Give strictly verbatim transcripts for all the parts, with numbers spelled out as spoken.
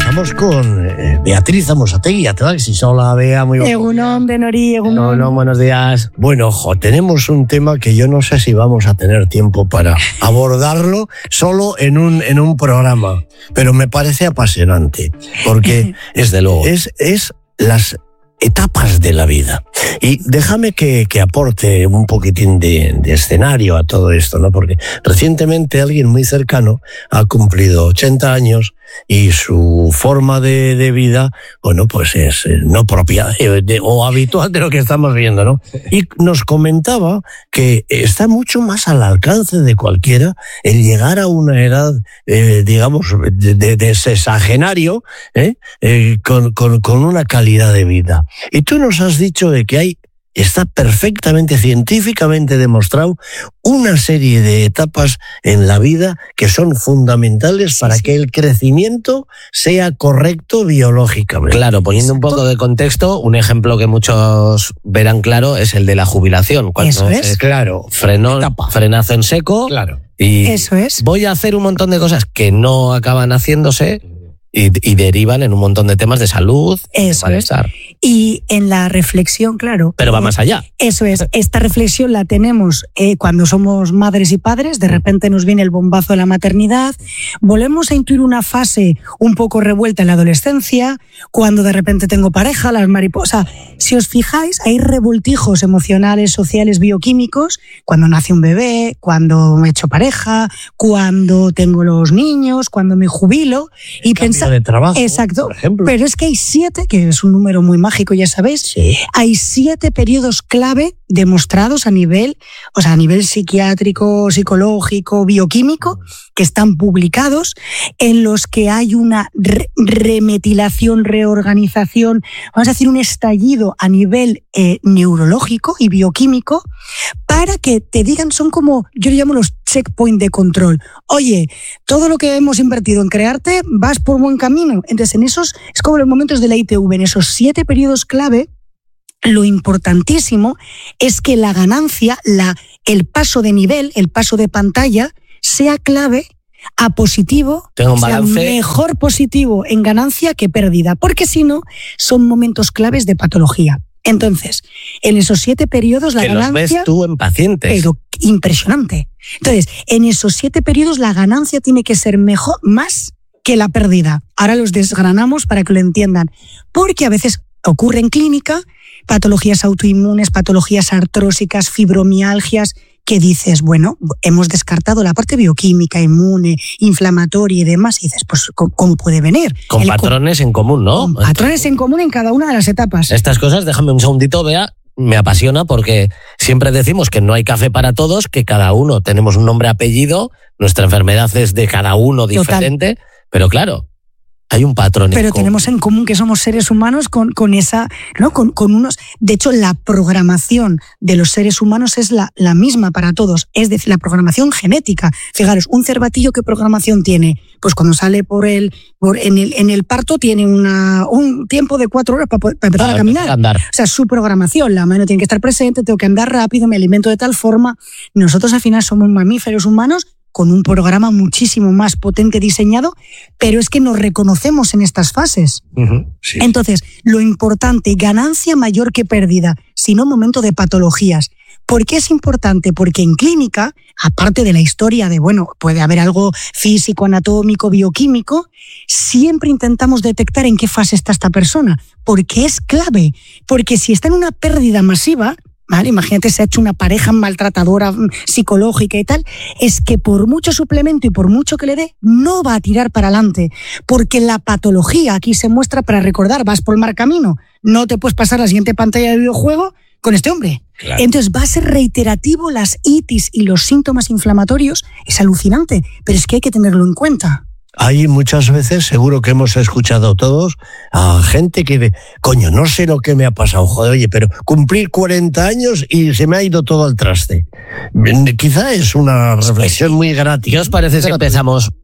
Estamos con eh, Beatriz Amosategui, Atlaxis. Hola, Bea, muy buenas. Egunon, Benori, Egunon. No, no, buenos días. Bueno, ojo, tenemos un tema que yo no sé si vamos a tener tiempo para abordarlo solo en un, en un programa, pero me parece apasionante, porque Desde luego. es, es las etapas de la vida. Y déjame que, que aporte un poquitín de, de escenario a todo esto, ¿no? Porque recientemente alguien muy cercano ha cumplido ochenta años y su forma de, de vida, bueno, pues es no propia de, de, o habitual de lo que estamos viendo, ¿no? Y nos comentaba que está mucho más al alcance de cualquiera el llegar a una edad, eh, digamos, de, de, de sexagenario, ¿eh? Eh, con, con, con una calidad de vida. Y tú nos has dicho de que hay, está perfectamente científicamente demostrado una serie de etapas en la vida que son fundamentales para que el crecimiento sea correcto biológicamente. Claro, poniendo un poco de contexto, un ejemplo que muchos verán claro es el de la jubilación. Cuando Eso es. Claro. Frenó, frenazo en seco. Claro. Y Eso es. voy a hacer un montón de cosas que no acaban haciéndose y, y derivan en un montón de temas de salud, Eso de es. malestar. Y en la reflexión, claro. Pero va más allá. Eso es. Esta reflexión la tenemos eh, cuando somos madres y padres. De repente nos viene el bombazo de la maternidad. Volvemos a intuir una fase un poco revuelta en la adolescencia. Cuando de repente tengo pareja, las mariposas. Si os fijáis, hay revoltijos emocionales, sociales, bioquímicos. Cuando nace un bebé, cuando me he hecho pareja, cuando tengo los niños, cuando me jubilo. Y pensar de trabajo, exacto, por ejemplo. Pero es que hay siete, que es un número muy mágico, ya sabéis, Sí. hay siete periodos clave demostrados a nivel, o sea, a nivel psiquiátrico, psicológico, bioquímico, que están publicados, en los que hay una re remetilación, reorganización, vamos a decir, un estallido a nivel eh, neurológico y bioquímico, para que te digan, son como, yo le llamo los checkpoint de control. Oye, todo lo que hemos invertido en crearte, vas por buen camino. Entonces, en esos, es como los momentos de la I T V, en esos siete periodos clave, lo importantísimo es que la ganancia, la, el paso de nivel, el paso de pantalla, sea clave a positivo, Tengo un sea balance. mejor positivo en ganancia que pérdida, porque si no, son momentos claves de patología. Entonces, en esos siete periodos la Que los ganancia... ves tú en pacientes. Pero impresionante. Entonces, en esos siete periodos la ganancia tiene que ser mejor, más que la pérdida. Ahora los desgranamos para que lo entiendan. Porque a veces ocurre en clínica patologías autoinmunes, patologías artrósicas, fibromialgias, que dices, bueno, hemos descartado la parte bioquímica, inmune, inflamatoria y demás, y dices, pues, ¿cómo puede venir? Con El patrones en común, ¿no? Con patrones en común en cada una de las etapas. Estas cosas, déjame un segundito, Bea, me apasiona porque siempre decimos que no hay café para todos, que cada uno tenemos un nombre, apellido, nuestra enfermedad es de cada uno diferente, Total. Pero claro, hay un patrón. Pero en tenemos común. en común que somos seres humanos con, con esa, ¿no? Con, con unos. De hecho, la programación de los seres humanos es la, la misma para todos. Es decir, la programación genética. Fijaros, un cervatillo, ¿qué programación tiene? Pues cuando sale por el, por, en el, en el parto tiene una, un tiempo de cuatro horas para, para empezar Para a caminar. empezar a andar. O sea, su programación, la mano tiene que estar presente, tengo que andar rápido, me alimento de tal forma. Nosotros al final somos mamíferos humanos con un programa muchísimo más potente diseñado, pero es que nos reconocemos en estas fases. Uh-huh. Sí. Entonces, lo importante, ganancia mayor que pérdida, sino momento de patologías. ¿Por qué es importante? Porque en clínica, aparte de la historia de, bueno, puede haber algo físico, anatómico, bioquímico, siempre intentamos detectar en qué fase está esta persona, porque es clave. Porque si está en una pérdida masiva, ¿vale? Imagínate, se ha hecho una pareja maltratadora psicológica y tal, es que por mucho suplemento y por mucho que le dé, no va a tirar para adelante, porque la patología aquí se muestra para recordar, vas por el mal camino, no te puedes pasar la siguiente pantalla de videojuego con este hombre. Claro. Entonces va a ser reiterativo las itis y los síntomas inflamatorios, es alucinante, pero es que hay que tenerlo en cuenta. Hay muchas veces, seguro que hemos escuchado todos, a gente que de, coño, no sé lo que me ha pasado, joder, oye, pero cumplir cuarenta años y se me ha ido todo al traste. Quizá es una reflexión muy gratis. ¿Qué os parece si empezamos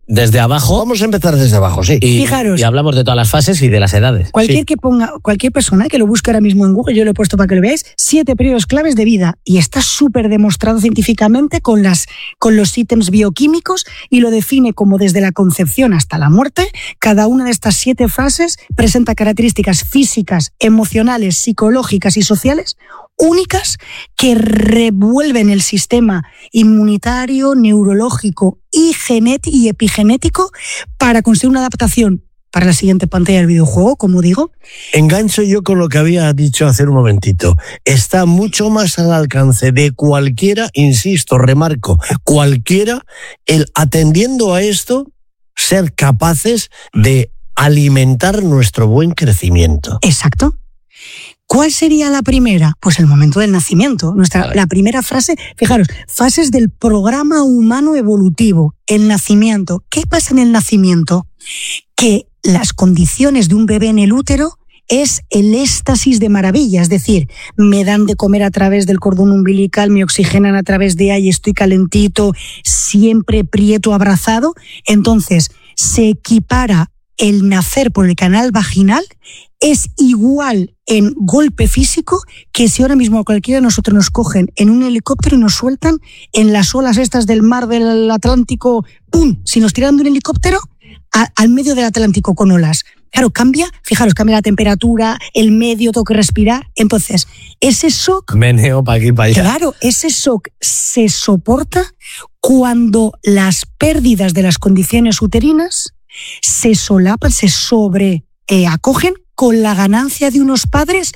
desde abajo. Vamos a empezar desde abajo, sí. Y, Fijaros. Y hablamos de todas las fases y de las edades. Cualquier sí. que ponga, cualquier persona que lo busque ahora mismo en Google, yo lo he puesto para que lo veáis, siete periodos claves de vida. Y está súper demostrado científicamente con, las, con los ítems bioquímicos y lo define como desde la concepción hasta la muerte. Cada una de estas siete fases presenta características físicas, emocionales, psicológicas y sociales únicas que revuelven el sistema inmunitario, neurológico y, genet- y epigenético para conseguir una adaptación para la siguiente pantalla del videojuego, como digo. Engancho yo con lo que había dicho hace un momentito. Está mucho más al alcance de cualquiera, insisto, remarco, cualquiera, el atendiendo a esto, ser capaces de alimentar nuestro buen crecimiento. Exacto. ¿Cuál sería la primera? Pues el momento del nacimiento. Nuestra, la primera frase, fijaros, fases del programa humano evolutivo, el nacimiento. ¿Qué pasa en el nacimiento? Que las condiciones de un bebé en el útero es el éxtasis de maravilla, es decir, me dan de comer a través del cordón umbilical, me oxigenan a través de ahí, estoy calentito, siempre prieto, abrazado. Entonces, se equipara el nacer por el canal vaginal, es igual en golpe físico que si ahora mismo a cualquiera de nosotros nos cogen en un helicóptero y nos sueltan en las olas estas del mar del Atlántico, ¡pum! Si nos tiran de un helicóptero a, al medio del Atlántico con olas. Claro, cambia, fijaros, cambia la temperatura, el medio, tengo que respirar. Entonces, ese shock... Meneo para aquí, para allá. Claro, ese shock se soporta cuando las pérdidas de las condiciones uterinas se solapan, se sobre eh, acogen con la ganancia de unos padres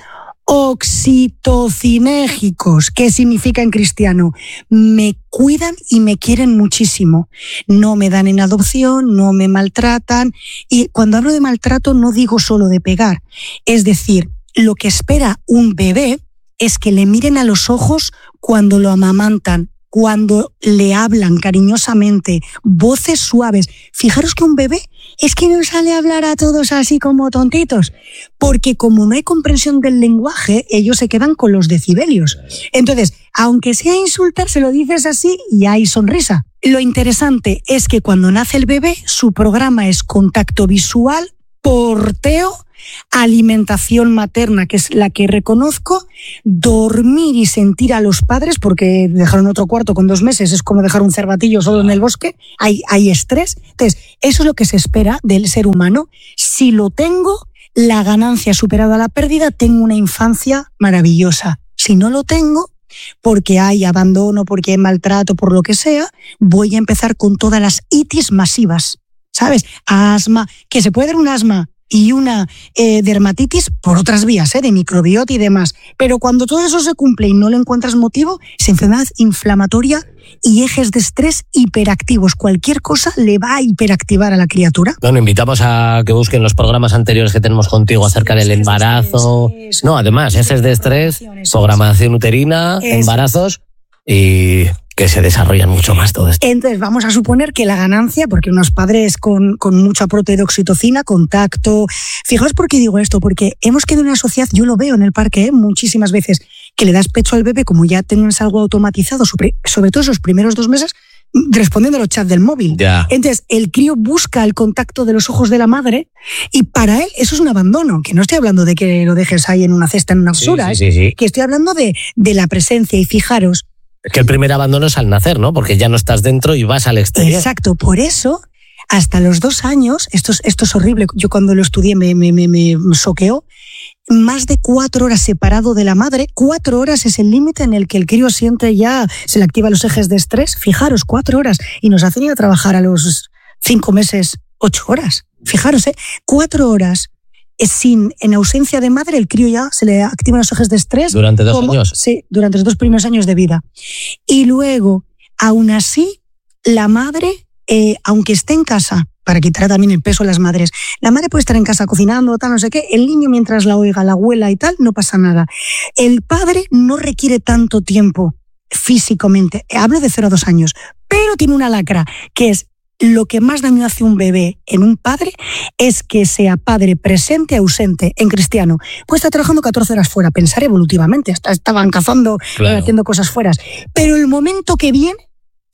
oxitocinégicos. ¿Qué significa en cristiano? Me cuidan y me quieren muchísimo. No me dan en adopción, no me maltratan. Y cuando hablo de maltrato no digo solo de pegar. Es decir, lo que espera un bebé es que le miren a los ojos cuando lo amamantan, cuando le hablan cariñosamente, voces suaves. Fijaros que un bebé es que no sale a hablar a todos así como tontitos, porque como no hay comprensión del lenguaje, ellos se quedan con los decibelios. Entonces, aunque sea insultar, se lo dices así y hay sonrisa. Lo interesante es que cuando nace el bebé, su programa es contacto visual, porteo, alimentación materna, que es la que reconozco, dormir y sentir a los padres, porque dejar en otro cuarto con dos meses es como dejar un cervatillo solo en el bosque, hay, hay estrés. Entonces, eso es lo que se espera del ser humano. Si lo tengo, la ganancia superada la pérdida, tengo una infancia maravillosa. Si no lo tengo, porque hay abandono, porque hay maltrato, por lo que sea, voy a empezar con todas las itis masivas, ¿sabes? Asma, que se puede dar un asma y una eh, dermatitis por otras vías, ¿eh? De microbiota y demás. Pero cuando todo eso se cumple y no le encuentras motivo, es enfermedad inflamatoria y ejes de estrés hiperactivos. Cualquier cosa le va a hiperactivar a la criatura. Bueno, invitamos a que busquen los programas anteriores que tenemos contigo acerca del embarazo. No, además, ejes de estrés, programación uterina, embarazos y que se desarrollan mucho más todo esto. Entonces vamos a suponer que la ganancia, porque unos padres con, con mucho aporte de oxitocina, contacto... Fijaos por qué digo esto, porque hemos quedado en una sociedad, yo lo veo en el parque ¿eh? muchísimas veces, que le das pecho al bebé como ya tienes algo automatizado, sobre, sobre todo esos primeros dos meses, respondiendo a los chats del móvil. Ya. Entonces el crío busca el contacto de los ojos de la madre y para él eso es un abandono, que no estoy hablando de que lo dejes ahí en una cesta, en una basura, sí, sí, sí, sí. que estoy hablando de, de la presencia. Y fijaros, es que el primer abandono es al nacer, ¿no? Porque ya no estás dentro y vas al exterior. Exacto, por eso, hasta los dos años, esto es, esto es horrible, yo cuando lo estudié me, me, me, me soqueó, más de cuatro horas separado de la madre, cuatro horas es el límite en el que el crío siente ya, se le activan los ejes de estrés, fijaros, cuatro horas, y nos hacen ir a trabajar a los cinco meses, ocho horas, fijaros, ¿eh? Cuatro horas. Sin, en ausencia de madre, el crío ya se le activan los ejes de estrés. ¿Durante dos como, años? Sí, durante los dos primeros años de vida. Y luego, aún así, la madre, eh, aunque esté en casa, para quitar también el peso a las madres, la madre puede estar en casa cocinando, tal, no sé qué, el niño mientras la oiga, la abuela y tal, no pasa nada. El padre no requiere tanto tiempo físicamente, hablo de cero a dos años, pero tiene una lacra, que es lo que más daño hace un bebé en un padre es que sea padre presente, ausente. En cristiano, pues está trabajando catorce horas fuera, pensar evolutivamente, hasta estaban cazando, claro, haciendo cosas fuera. Pero el momento que viene,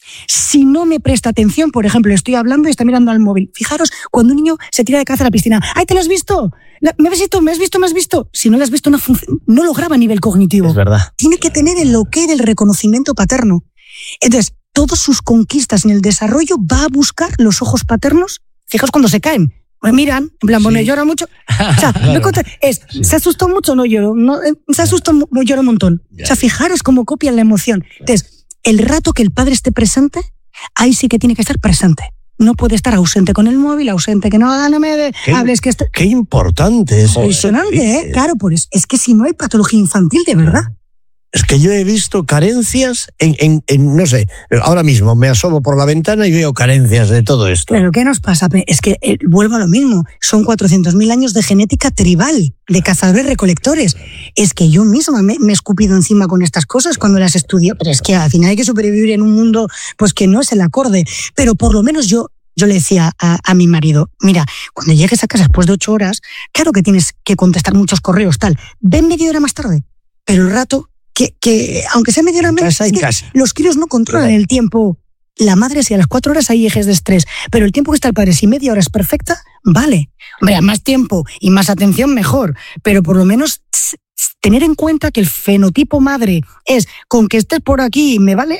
Si no me presta atención, por ejemplo, estoy hablando y está mirando al móvil. Fijaros, cuando un niño se tira de cabeza a la piscina, ¡ay, te lo has visto! ¿Me has visto? ¿Me has visto? ¿Me has visto? Si no lo has visto, no, no lo graba a nivel cognitivo. Es verdad. Tiene que tener el ok del reconocimiento paterno. Entonces, todas sus conquistas en el desarrollo va a buscar los ojos paternos. Fijaos cuando se caen. Pues miran, en plan, bueno, sí. llora mucho. O sea, claro. contra, es, se asustó mucho, no lloro. No, se asustó, no lloro un montón. Ya. O sea, fijaros cómo copian la emoción. Entonces, el rato que el padre esté presente, ahí sí que tiene que estar presente. No puede estar ausente con el móvil, ausente que no, no me de, qué, hables que está... Qué importante es. Impresionante, ¿eh? Claro, pues es que si no hay patología infantil, de verdad. Es que yo he visto carencias en, en, en, no sé, ahora mismo me asomo por la ventana y veo carencias de todo esto. Pero ¿qué nos pasa? Es que eh, vuelvo a lo mismo, son cuatrocientos mil años de genética tribal, de cazadores-recolectores. Es que yo misma me, me he escupido encima con estas cosas cuando las estudio, pero es que al final hay que sobrevivir en un mundo pues que no es el acorde. Pero por lo menos yo... Yo le decía a, a mi marido, mira, cuando llegues a casa después de ocho horas, claro que tienes que contestar muchos correos, tal. Ven media hora más tarde, pero el rato, que, que aunque sea media hora menos, es que los críos no controlan el tiempo. La madre, si a las cuatro horas hay ejes de estrés, pero el tiempo que está el padre, si media hora es perfecta, vale. Hombre, más tiempo y más atención, mejor. Pero por lo menos tener en cuenta que el fenotipo madre es con que estés por aquí me vale,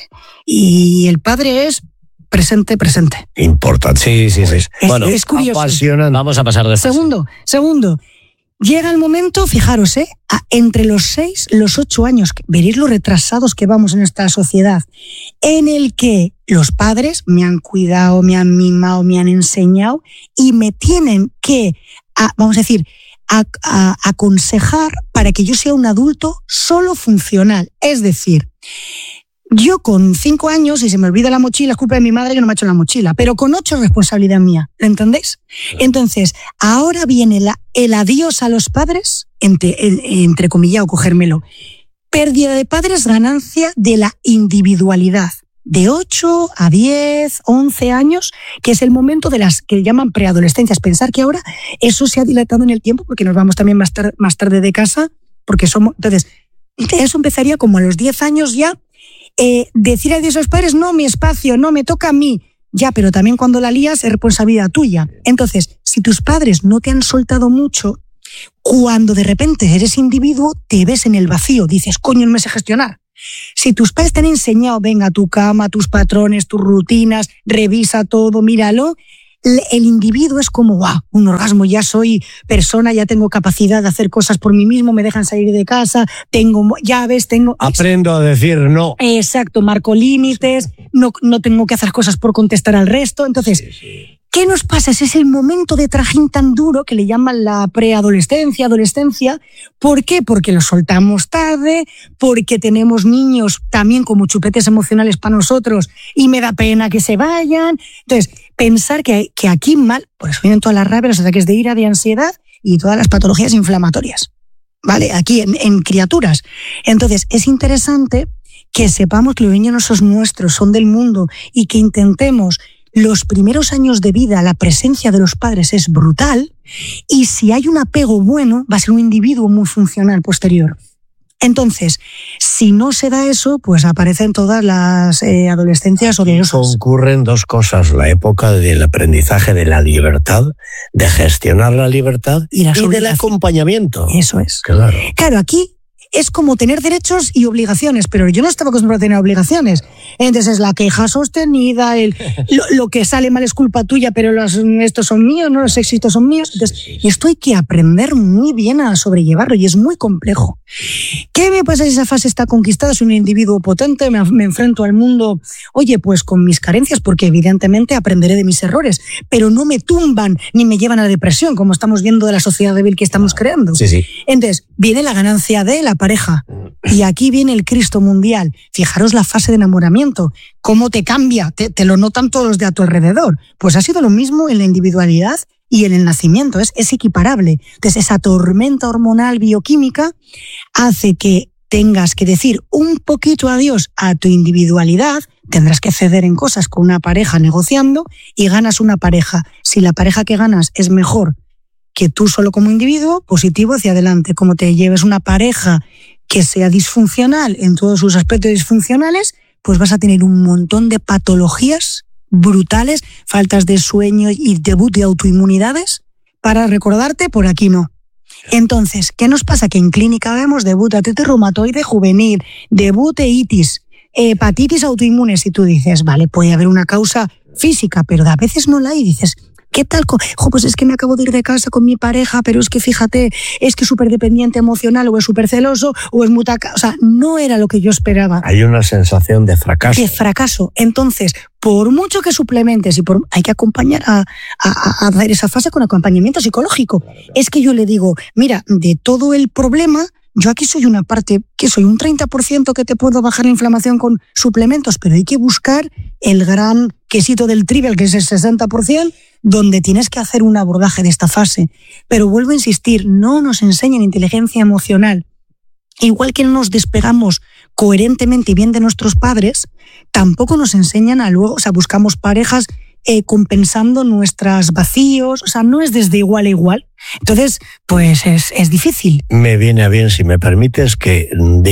y el padre es... presente, presente. Importante. Sí, sí, sí. Es, bueno, es curioso. Apasionante. Vamos a pasar de fase. Segundo, segundo. Llega el momento, fijaros, ¿eh? A, entre los seis, los ocho años, veréis lo retrasados que vamos en esta sociedad, en el que los padres me han cuidado, me han mimado, me han enseñado y me tienen que, a, vamos a decir, a, a, aconsejar para que yo sea un adulto solo funcional. Es decir, yo con cinco años, y se me olvida la mochila, es culpa de mi madre que no me ha hecho la mochila, pero con ocho es responsabilidad mía, ¿lo entendéis? Entonces, ahora viene la, el adiós a los padres, entre, entre comillas, o cogérmelo. Pérdida de padres, ganancia de la individualidad. De ocho a diez, once años, que es el momento de las que llaman preadolescencias. Pensar que ahora eso se ha dilatado en el tiempo, porque nos vamos también más, tar- más tarde de casa, porque somos... Entonces, eso empezaría como a los diez años ya. Eh, decir adiós a los padres, no, mi espacio, no, me toca a mí. Ya, pero también cuando la lías es responsabilidad tuya. Entonces, si tus padres no te han soltado mucho, cuando de repente eres individuo, te ves en el vacío, dices, coño, no me sé gestionar. Si tus padres te han enseñado, venga, tu cama, tus patrones, tus rutinas, revisa todo, míralo, el individuo es como, wow, un orgasmo, ya soy persona, ya tengo capacidad de hacer cosas por mí mismo, me dejan salir de casa, tengo llaves, tengo... Aprendo a decir no. Exacto, marco límites, no, no tengo que hacer cosas por contestar al resto. Entonces, sí, sí. ¿Qué nos pasa? Ese es el momento de trajín tan duro que le llaman la preadolescencia, adolescencia. ¿Por qué? Porque lo soltamos tarde, porque tenemos niños también como chupetes emocionales para nosotros y me da pena que se vayan. Entonces, pensar que, que aquí mal, por eso vienen todas las rabias, los ataques de ira, de ansiedad y todas las patologías inflamatorias, ¿vale? Aquí en, en criaturas. Entonces, es interesante que sepamos que los niños no son nuestros, son del mundo, y que intentemos los primeros años de vida, la presencia de los padres es brutal, y si hay un apego bueno, va a ser un individuo muy funcional posterior. Entonces, si no se da eso, pues aparecen todas las eh, adolescencias odiosas. Concurren dos cosas: la época del aprendizaje de la libertad, de gestionar la libertad y, la y del acompañamiento. Eso es. Claro. Claro, aquí es como tener derechos y obligaciones, pero yo no estaba acostumbrado a tener obligaciones. Entonces, la queja sostenida, el, lo, lo que sale mal es culpa tuya, pero los, estos son míos, no los éxitos son míos. Entonces, esto hay que aprender muy bien a sobrellevarlo y es muy complejo. ¿Qué me pasa si esa fase está conquistada? Soy un individuo potente, me, me enfrento al mundo, oye, pues con mis carencias, porque evidentemente aprenderé de mis errores, pero no me tumban ni me llevan a la depresión, como estamos viendo de la sociedad débil que estamos creando. Sí, sí. Entonces, viene la ganancia de la pareja. Y aquí viene el Cristo mundial. Fijaros la fase de enamoramiento, cómo te cambia, te, te lo notan todos los de a tu alrededor. Pues ha sido lo mismo en la individualidad y en el nacimiento, es, es equiparable. Entonces esa tormenta hormonal bioquímica hace que tengas que decir un poquito adiós a tu individualidad, tendrás que ceder en cosas con una pareja negociando y ganas una pareja. Si la pareja que ganas es mejor que tú solo como individuo, positivo hacia adelante. Como te lleves una pareja que sea disfuncional en todos sus aspectos disfuncionales, pues vas a tener un montón de patologías brutales, faltas de sueño y debut de autoinmunidades, para recordarte, por aquí no. Entonces, ¿qué nos pasa? Que en clínica vemos debut de artritis reumatoide juvenil, debut de itis, hepatitis autoinmunes, y tú dices, vale, puede haber una causa física, pero a veces no la hay, y dices, ¿qué tal? Jo, pues es que me acabo de ir de casa con mi pareja, pero es que fíjate, es que es súper dependiente emocional, o es súper celoso, o es mutaca. O sea, no era lo que yo esperaba. Hay una sensación de fracaso. De fracaso. Entonces, por mucho que suplementes, y por, hay que acompañar a, a, a hacer esa fase con acompañamiento psicológico. Es que yo le digo, mira, de todo el problema, yo aquí soy una parte, que soy un treinta por ciento que te puedo bajar la inflamación con suplementos, pero hay que buscar el gran quesito del trivial, que es el sesenta por ciento, donde tienes que hacer un abordaje de esta fase. Pero vuelvo a insistir, no nos enseñan inteligencia emocional. Igual que no nos despegamos coherentemente y bien de nuestros padres, tampoco nos enseñan a luego, o sea, buscamos parejas eh, compensando nuestros vacíos, o sea, no es desde igual a igual. Entonces, pues es, es difícil. Me viene a bien, si me permites, que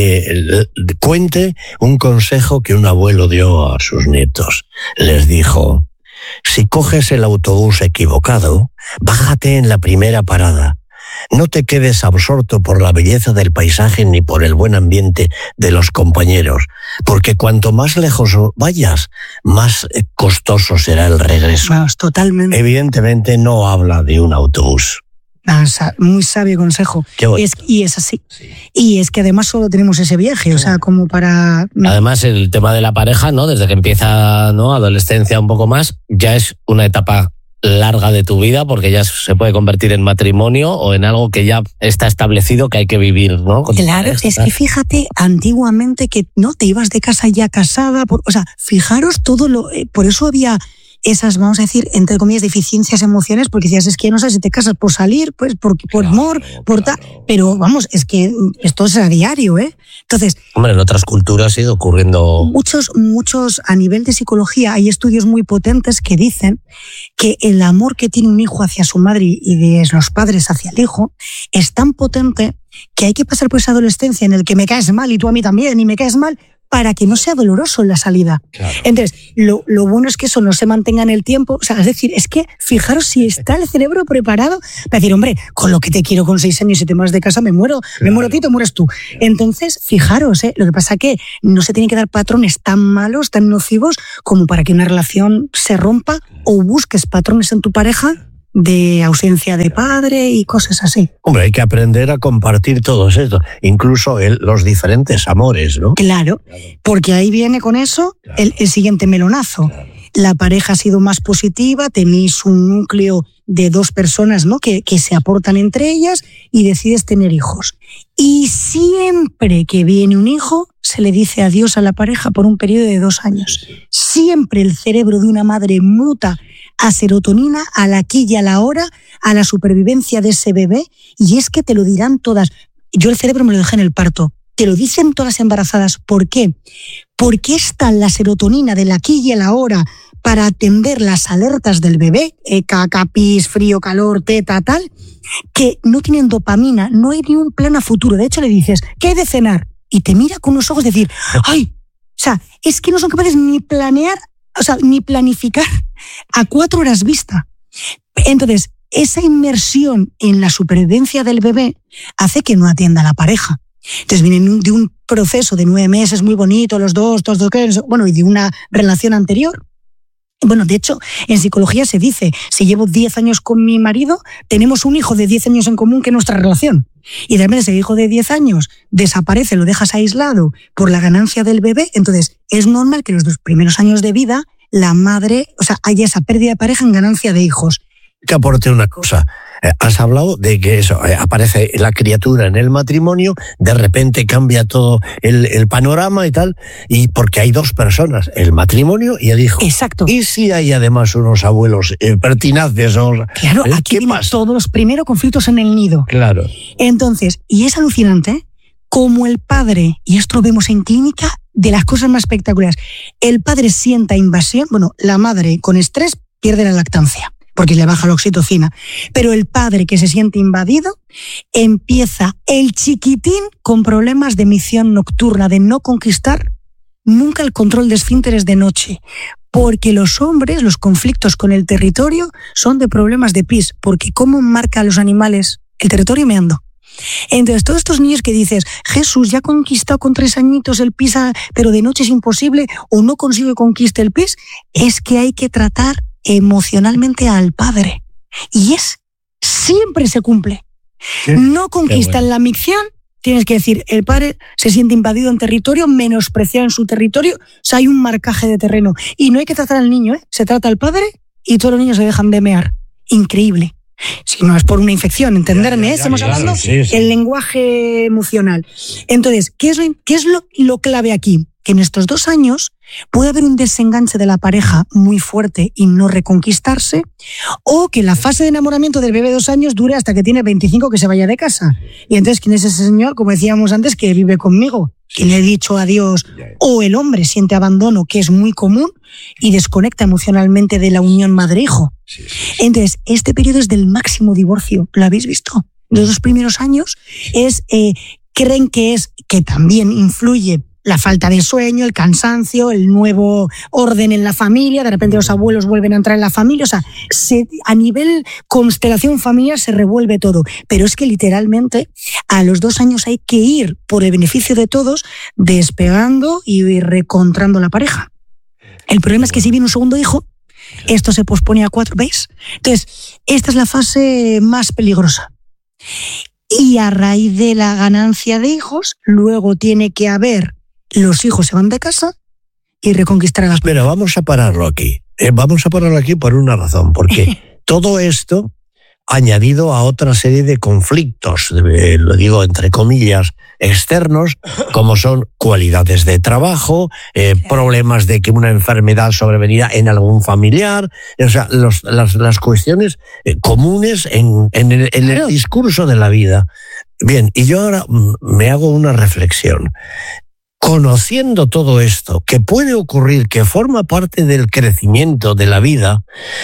de, de, cuente un consejo que un abuelo dio a sus nietos. Les dijo, si coges el autobús equivocado, bájate en la primera parada. No te quedes absorto por la belleza del paisaje ni por el buen ambiente de los compañeros, porque cuanto más lejos vayas, más costoso será el regreso. Vamos, totalmente. Evidentemente no habla de un autobús. Ah, muy sabio consejo. Es, y es así. Sí. Y es que además solo tenemos ese viaje, o sea, como para... ¿no? Además, el tema de la pareja, ¿no? Desde que empieza, ¿no? Adolescencia un poco más, ya es una etapa larga de tu vida, porque ya se puede convertir en matrimonio o en algo que ya está establecido que hay que vivir, ¿no? Con claro, pareja, es que fíjate, antiguamente que no te ibas de casa ya casada, por, o sea, fijaros todo lo... Eh, por eso había esas, vamos a decir, entre comillas, deficiencias emociones, porque decías, es que no sabes si te casas por salir, pues por, por claro, amor, por claro. tal, pero vamos, es que esto es a diario, ¿eh? Entonces... Hombre, en otras culturas sigue ocurriendo... Muchos, muchos, a nivel de psicología, hay estudios muy potentes que dicen que el amor que tiene un hijo hacia su madre y de los padres hacia el hijo es tan potente que hay que pasar por esa adolescencia en el que me caes mal y tú a mí también y me caes mal, para que no sea doloroso en la salida. Claro. Entonces, lo, lo bueno es que eso no se mantenga en el tiempo. O sea, es decir, es que fijaros si está el cerebro preparado para decir, hombre, con lo que te quiero con seis años y te vas de casa, me muero, claro. me muero a ti, te mueres tú. Entonces, fijaros, ¿eh? Lo que pasa es que no se tienen que dar patrones tan malos, tan nocivos, como para que una relación se rompa, o busques patrones en tu pareja de ausencia de padre y cosas así. Hombre, hay que aprender a compartir todo esto, incluso el, los diferentes amores, ¿no? Claro, porque ahí viene con eso claro. el, el siguiente melonazo. Claro. La pareja ha sido más positiva, tenéis un núcleo de dos personas, ¿no? que, que se aportan entre ellas y decides tener hijos. Y siempre que viene un hijo, se le dice adiós a la pareja por un periodo de dos años. Siempre el cerebro de una madre muta a serotonina, al aquí y a la hora, a la supervivencia de ese bebé, y es que te lo dirán todas. Yo el cerebro me lo dejé en el parto. Te lo dicen todas embarazadas. ¿Por qué? Porque está la serotonina del aquí y el ahora para atender las alertas del bebé, eh, caca, pis, frío, calor, teta, tal, que no tienen dopamina, no hay ni un plan a futuro. De hecho, le dices, ¿qué hay de cenar? Y te mira con unos ojos y decir, ¡ay! O sea, es que no son capaces ni planear, o sea, ni planificar a cuatro horas vista. Entonces, esa inmersión en la supervivencia del bebé hace que no atienda a la pareja. Entonces vienen de un proceso de nueve meses muy bonito, los dos, todos dos, bueno, y de una relación anterior. Bueno, de hecho, en psicología se dice, si llevo diez años con mi marido, tenemos un hijo de diez años en común que es nuestra relación. Y de repente ese hijo de diez años desaparece, lo dejas aislado por la ganancia del bebé, entonces es normal que los dos primeros años de vida la madre, o sea, haya esa pérdida de pareja en ganancia de hijos. Que aporte una cosa. Eh, has hablado de que eso, eh, aparece la criatura en el matrimonio, de repente cambia todo el, el panorama y tal, y porque hay dos personas, el matrimonio y el hijo. Exacto. Y si hay además unos abuelos eh, pertinaces. O, claro, ¿eh? Aquí vienen todos los primeros conflictos en el nido. Claro. Entonces, y es alucinante, como el padre, y esto lo vemos en clínica, de las cosas más espectaculares, el padre sienta invasión, bueno, la madre con estrés pierde la lactancia, porque le baja la oxitocina. Pero el padre que se siente invadido, empieza el chiquitín con problemas de misión nocturna, de no conquistar nunca el control de esfínteres de noche. Porque los hombres, los conflictos con el territorio son de problemas de pis. Porque ¿cómo marca a los animales el territorio meando? Entonces, todos estos niños que dices, Jesús ya ha conquistado con tres añitos el pis, pero de noche es imposible, o no consigue conquistar el pis, es que hay que tratar emocionalmente al padre. Y es, siempre se cumple. ¿Sí? No conquistan bueno. la micción, tienes que decir, el padre se siente invadido en territorio, menospreciado en su territorio, o sea, hay un marcaje de terreno. Y no hay que tratar al niño, ¿eh? Se trata al padre y todos los niños se dejan de mear. Increíble. Si no es por una infección, entenderme, ya, ya, ya, estamos hablando del sí, sí. lenguaje emocional. Entonces, ¿qué es, lo, qué es lo, lo clave aquí? Que en estos dos años puede haber un desenganche de la pareja muy fuerte y no reconquistarse, o que la fase de enamoramiento del bebé de dos años dure hasta que tiene veinticinco, que se vaya de casa. Y entonces, ¿quién es ese señor, como decíamos antes, que vive conmigo? Que le he dicho adiós, o el hombre siente abandono, que es muy común, y desconecta emocionalmente de la unión madre-hijo. Entonces, este periodo es del máximo divorcio, ¿lo habéis visto? Los dos primeros años es, eh, creen que es, que también influye la falta de sueño, el cansancio, el nuevo orden en la familia, de repente los abuelos vuelven a entrar en la familia, o sea, se, a nivel constelación familiar se revuelve todo, pero es que literalmente a los dos años hay que ir, por el beneficio de todos, despegando y recontrando la pareja. El problema es que si viene un segundo hijo, esto se pospone a cuatro, ¿veis? Entonces, esta es la fase más peligrosa. Y a raíz de la ganancia de hijos, luego tiene que haber los hijos se van de casa y reconquistar a las Pero parejas. Vamos a pararlo aquí. Eh, vamos a pararlo aquí por una razón, porque todo esto añadido a otra serie de conflictos, eh, lo digo entre comillas, externos, como son cualidades de trabajo, eh, problemas de que una enfermedad sobrevenida en algún familiar, o sea, los, las, las cuestiones eh, comunes en, en, el, en el discurso de la vida. Bien, y yo ahora me hago una reflexión. Conociendo todo esto, que puede ocurrir, que forma parte del crecimiento de la vida,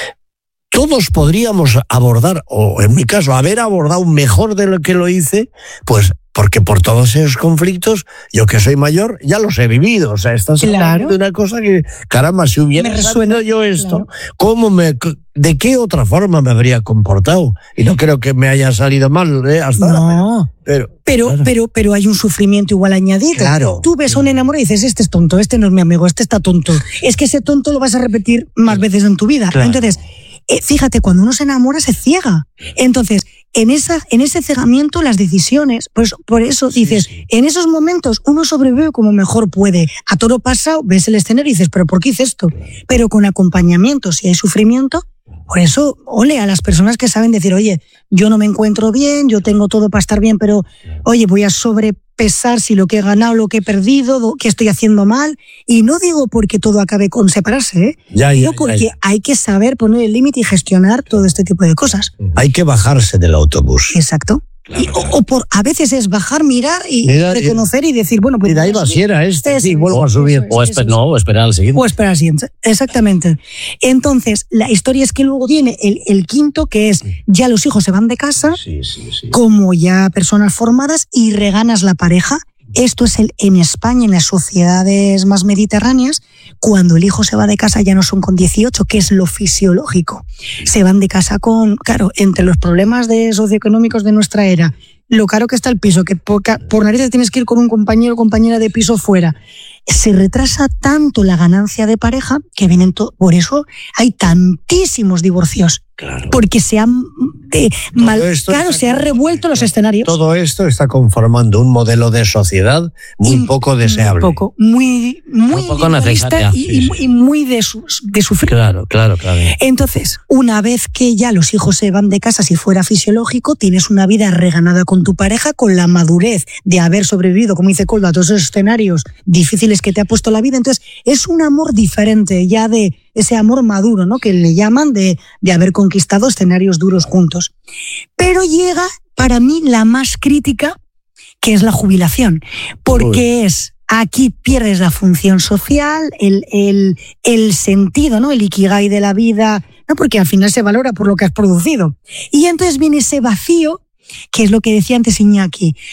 todos podríamos abordar, o en mi caso, haber abordado mejor de lo que lo hice, pues porque por todos esos conflictos, yo que soy mayor, ya los he vivido. O sea, estás claro. hablando de una cosa que, caramba, si hubiera me resuena yo esto, claro. ¿cómo me, ¿de qué otra forma me habría comportado? Y no creo que me haya salido mal, ¿eh? Hasta no. ahora. Pero, pero, claro. pero, pero hay un sufrimiento igual añadido. Claro. Tú ves a un enamorado y dices, este es tonto, este no es mi amigo, este está tonto. Es que ese tonto lo vas a repetir más veces en tu vida. Claro. Entonces, eh, fíjate, cuando uno se enamora se ciega. Entonces, en, esa, en ese cegamiento las decisiones, pues por eso dices, sí, sí. en esos momentos uno sobrevive como mejor puede. A toro pasado ves el escenario y dices, pero ¿por qué hice esto? Pero con acompañamiento, si hay sufrimiento, por eso, ole a las personas que saben decir, oye, yo no me encuentro bien, yo tengo todo para estar bien, pero oye, voy a sobrepesar si lo que he ganado, lo que he perdido, qué estoy haciendo mal. Y no digo porque todo acabe con separarse, ¿eh? Ya, ya, digo porque ya, ya. hay que saber poner el límite y gestionar todo este tipo de cosas. Hay que bajarse del autobús. Exacto. Claro, y, o, o por a veces es bajar, mirar y Mira, reconocer y decir, bueno, pues mira, ahí va, si era este, es, sí, vuelvo a subir. O, esper, no, o esperar al siguiente. O esperar al siguiente, exactamente. Entonces, la historia es que luego viene el, el quinto, que es ya los hijos se van de casa, sí, sí, sí. como ya personas formadas, y reganas la pareja. Esto es el, en España, en las sociedades más mediterráneas, cuando el hijo se va de casa ya no son con dieciocho, que es lo fisiológico. Se van de casa con, claro, entre los problemas de socioeconómicos de nuestra era, lo caro que está el piso, que por, por narices tienes que ir con un compañero o compañera de piso fuera. Se retrasa tanto la ganancia de pareja que vienen todo. Por eso hay tantísimos divorcios. Claro. Porque se han eh, mal, claro, se han revuelto los escenarios. Todo esto está conformando un modelo de sociedad muy y, poco deseable. Muy poco, muy, muy, muy poco necesaria. Y, sí, sí. y muy de, su, de sufrir. Claro, claro, claro. Entonces, una vez que ya los hijos se van de casa, si fuera fisiológico, tienes una vida reganada con tu pareja, con la madurez de haber sobrevivido, como dice Koldo, a todos esos escenarios difíciles que te ha puesto la vida. Entonces, es un amor diferente, ya de ese amor maduro, ¿no? Que le llaman de, de haber conquistado escenarios duros juntos. Pero llega, para mí, la más crítica, que es la jubilación. Porque Uy. es, aquí pierdes la función social, el, el, el sentido, ¿no? El ikigai de la vida, ¿no? Porque al final se valora por lo que has producido. Y entonces viene ese vacío, que es lo que decía antes Iñaki.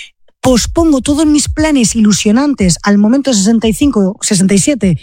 pospongo todos mis planes ilusionantes al momento sesenta y cinco, sesenta y siete,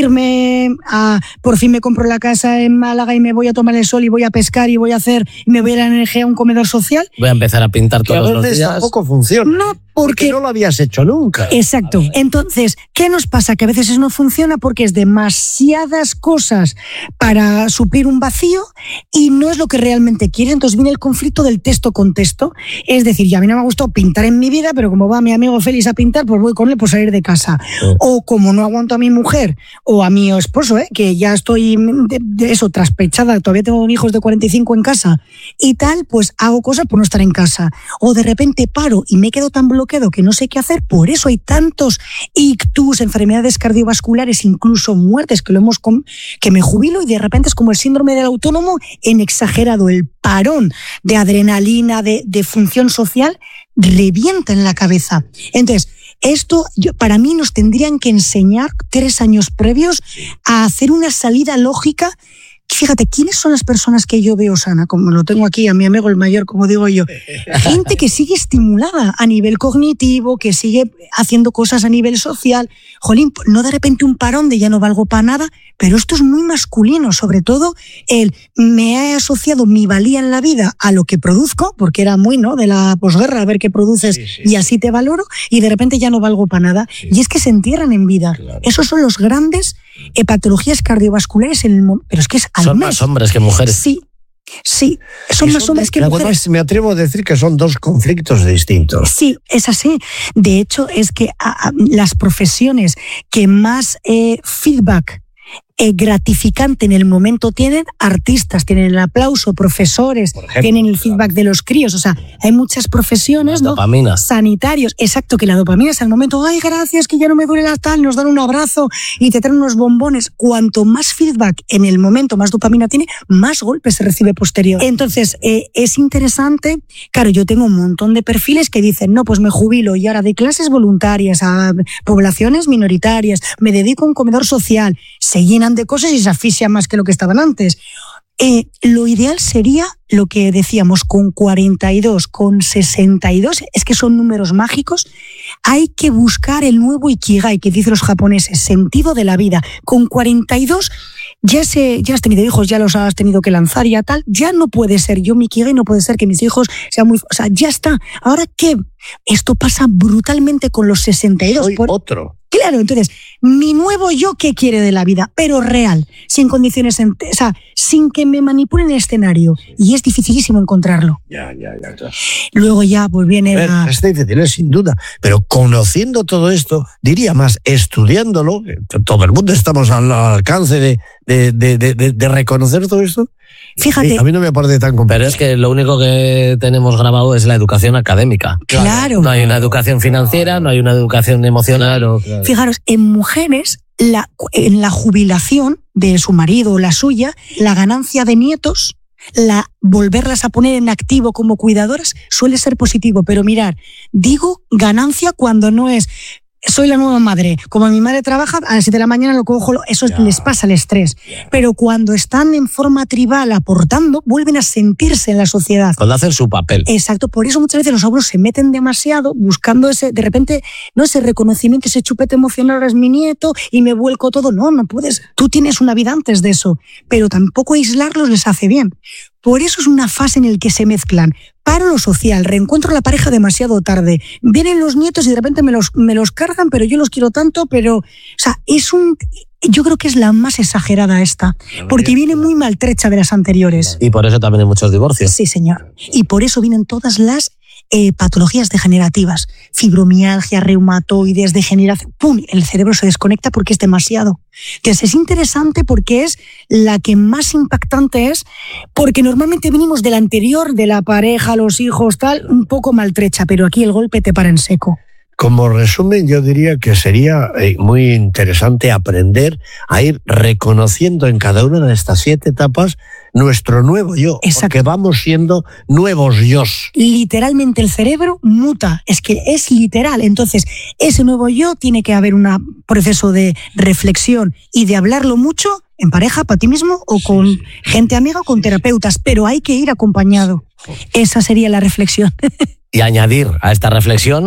irme a, por fin me compro la casa en Málaga y me voy a tomar el sol y voy a pescar y voy a hacer, me voy a la energía a un comedor social. Voy a empezar a pintar todos los días. Tampoco funciona. No, porque, porque no lo habías hecho nunca. Exacto. Entonces, ¿qué nos pasa? Que a veces eso no funciona porque es demasiadas cosas para suplir un vacío y no es lo que realmente quieres. Entonces viene el conflicto del texto con texto. Es decir, ya a mí no me ha gustado pintar en mi vida, pero como va mi amigo Félix a pintar, pues voy con él por salir de casa. Sí. O como no aguanto a mi mujer o a mi esposo, ¿eh? que ya estoy de, de eso, traspechada, todavía tengo hijos de cuarenta y cinco en casa y tal, pues hago cosas por no estar en casa. O de repente paro y me quedo tan bloqueado que no sé qué hacer. Por eso hay tantos ictus, enfermedades cardiovasculares, incluso muertes, que lo hemos com- que me jubilo y de repente es como el síndrome del autónomo en exagerado. El parón de adrenalina, de, de función social, revienta en la cabeza. Entonces, esto yo, para mí nos tendrían que enseñar tres años previos a hacer una salida lógica. Fíjate, ¿quiénes son las personas que yo veo sana? Como lo tengo aquí a mi amigo el mayor, como digo yo. Gente que sigue estimulada a nivel cognitivo, que sigue haciendo cosas a nivel social. Jolín, no de repente un parón de ya no valgo para nada, pero esto es muy masculino, sobre todo el me he asociado mi valía en la vida a lo que produzco, porque era muy, ¿no?, de la posguerra, a ver qué produces sí, sí, y así te valoro, y de repente ya no valgo para nada. Sí. Y es que se entierran en vida. Claro. Esos son los grandes eh, patologías cardiovasculares, en el pero es que es al Son mes. más hombres que mujeres. Sí. Sí, son más hombres que mujeres. Me atrevo a decir que son dos conflictos distintos. Sí, es así. De hecho, es que a, a, las profesiones que más eh, feedback eh, gratificante en el momento tienen, artistas tienen el aplauso, profesores ejemplo, tienen el feedback claro. de los críos, o sea, hay muchas profesiones, ¿no? Dopamina. Sanitarios, exacto, que la dopamina es al momento, ay, gracias, que ya no me duele la tal, nos dan un abrazo y te traen unos bombones. Cuanto más feedback en el momento, más dopamina tiene, más golpes se recibe posterior. Entonces, eh, es interesante, claro, yo tengo un montón de perfiles que dicen, no, pues me jubilo y ahora doy clases voluntarias a poblaciones minoritarias, me dedico a un comedor social, se llenan de cosas y se asfixian más que lo que estaban antes. Eh, lo ideal sería lo que decíamos, con cuarenta y dos, con sesenta y dos, es que son números mágicos. Hay que buscar el nuevo Ikigai, que dicen los japoneses, sentido de la vida. Con cuarenta y dos ya, se, ya has tenido hijos, ya los has tenido que lanzar, ya tal, ya no puede ser yo mi Ikigai, no puede ser que mis hijos sean muy... O sea, ya está. ¿Ahora qué? Esto pasa brutalmente con los sesenta y dos. Soy por... otro. Claro, entonces, mi nuevo yo, ¿qué quiere de la vida? Pero real, sin condiciones, en, o sea, sin que me manipulen el escenario. Y es dificilísimo encontrarlo. Ya, ya, ya. ya. Luego ya, pues viene... Ver, la... Es difícil, es sin duda. Pero conociendo todo esto, diría más, estudiándolo, todo el mundo estamos al alcance de, de, de, de, de reconocer todo esto. Fíjate. Sí, a mí no me parece tan complicado. Pero es que lo único que tenemos grabado es la educación académica. Claro. No hay una educación financiera, no hay una educación emocional. O... Claro. Fijaros, en mujeres, la, en la jubilación de su marido o la suya, la ganancia de nietos, la volverlas a poner en activo como cuidadoras, suele ser positivo. Pero mirar, digo ganancia cuando no es... Soy la nueva madre. Como mi madre trabaja, a las siete de la mañana lo cojo, eso ya. Les pasa el estrés. Ya. Pero cuando están en forma tribal aportando, vuelven a sentirse en la sociedad. Cuando hacen su papel. Exacto. Por eso muchas veces los abuelos se meten demasiado buscando ese, de repente, no ese reconocimiento, ese chupete emocional, ahora es mi nieto y me vuelco todo. No, no puedes. Tú tienes una vida antes de eso. Pero tampoco aislarlos les hace bien. Por eso es una fase en la que se mezclan. Paro lo social, reencuentro a la pareja demasiado tarde. Vienen los nietos y de repente me los, me los cargan, pero yo los quiero tanto, pero... O sea, es un... Yo creo que es la más exagerada esta, porque viene muy maltrecha de las anteriores. Y por eso también hay muchos divorcios. Sí, señor. Y por eso vienen todas las eh, patologías degenerativas. Fibromialgia, reumatoides, degeneración. ¡Pum! El cerebro se desconecta porque es demasiado. Entonces es interesante porque es la que más impactante es, porque normalmente venimos de la anterior, de la pareja, los hijos, tal, un poco maltrecha, pero aquí el golpe te para en seco. Como resumen, yo diría que sería eh, muy interesante aprender a ir reconociendo en cada una de estas siete etapas nuestro nuevo yo, exacto, porque vamos siendo nuevos yos. Literalmente el cerebro muta, es que es literal. Entonces, ese nuevo yo tiene que haber un proceso de reflexión y de hablarlo mucho en pareja, para ti mismo, o con sí, sí. gente amiga o con terapeutas, pero hay que ir acompañado. Esa sería la reflexión. Y añadir a esta reflexión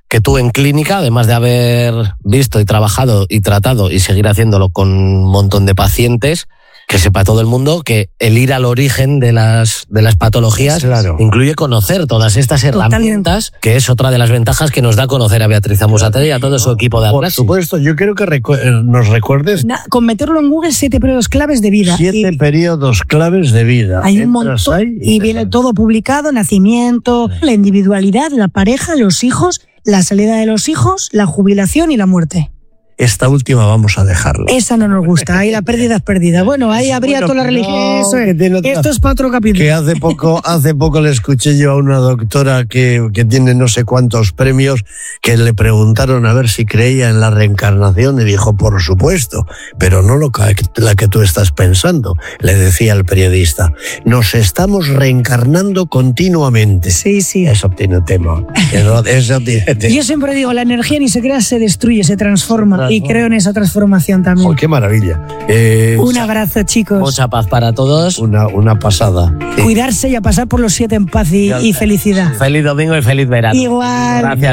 que tú en clínica, además de haber visto y trabajado y tratado y seguir haciéndolo con un montón de pacientes, que sepa todo el mundo que el ir al origen de las, de las patologías claro. incluye conocer todas estas herramientas, que es otra de las ventajas que nos da conocer a Beatriz Amusate y a todo su equipo de Apraxis. Por supuesto, yo quiero que recu- nos recuerdes... Na, con meterlo en Google, siete periodos claves de vida. Siete y, periodos claves de vida. Hay un montón ahí y, y viene todo publicado, nacimiento, la individualidad, la pareja, los hijos, la salida de los hijos, la jubilación y la muerte. Esta última vamos a dejarla. Esa no nos gusta, ahí la pérdida es pérdida. Bueno, ahí habría bueno, toda la religión. Eso es. Otra, esto es para otro capítulo. Que hace poco, hace poco le escuché yo a una doctora que, que tiene no sé cuántos premios, que le preguntaron a ver si creía en la reencarnación y dijo, por supuesto, pero no lo que, la que tú estás pensando, le decía el periodista. Nos estamos reencarnando continuamente. Sí, sí. Eso tiene tema. Eso, eso tiene tema. Yo siempre digo, la energía ni se crea, se destruye, se transforma. Y creo en esa transformación también. Oh, ¡qué maravilla! Eh, un abrazo, chicos. Mucha paz para todos. Una, una pasada. Cuidarse y a pasar por los siete en paz y, y felicidad. Feliz domingo y feliz verano. Igual. Gracias.